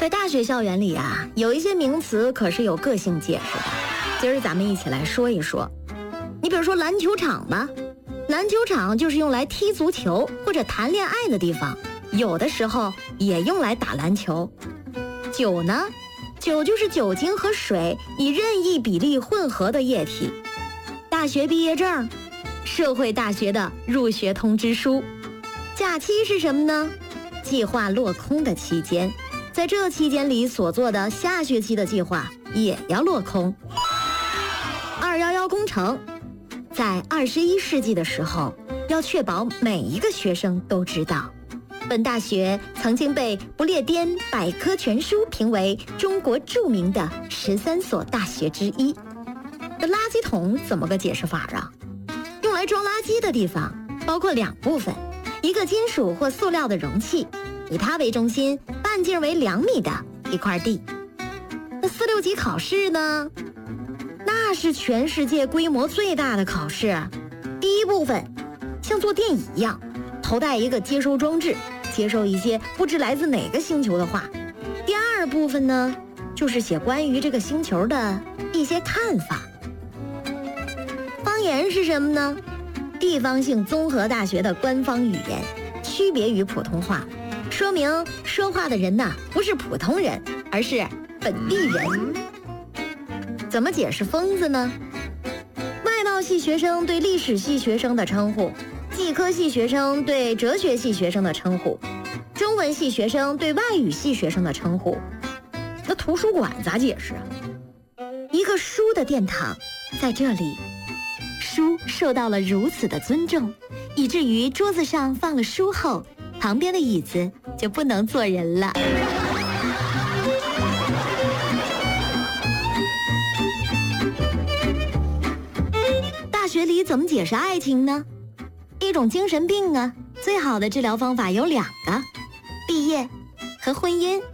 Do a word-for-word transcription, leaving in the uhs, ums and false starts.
在大学校园里啊，有一些名词可是有个性解释的。今儿咱们一起来说一说。你比如说篮球场吧，篮球场就是用来踢足球或者谈恋爱的地方，有的时候也用来打篮球。酒呢，酒就是酒精和水以任意比例混合的液体。大学毕业证，社会大学的入学通知书。假期是什么呢？计划落空的期间，在这期间里所做的下学期的计划也要落空。二一一工程，在二十一世纪的时候，要确保每一个学生都知道，本大学曾经被不列颠百科全书评为中国著名的十三所大学之一。这垃圾桶怎么个解释法啊？用来装垃圾的地方包括两部分，一个金属或塑料的容器，以它为中心，半径为两米的一块地。那四六级考试呢？那是全世界规模最大的考试。第一部分像做电椅一样，头戴一个接收装置，接收一些不知来自哪个星球的话。第二部分呢，就是写关于这个星球的一些看法。方言是什么呢？地方性综合大学的官方语言，区别于普通话，说明说话的人呐，不是普通人，而是本地人。怎么解释疯子呢？外贸系学生对历史系学生的称呼，技科系学生对哲学系学生的称呼，中文系学生对外语系学生的称呼。那图书馆咋解释啊？一个书的殿堂，在这里，书受到了如此的尊重，以至于桌子上放了书后，旁边的椅子就不能坐人了。大学里怎么解释爱情呢？一种精神病啊，最好的治疗方法有两个：毕业和婚姻。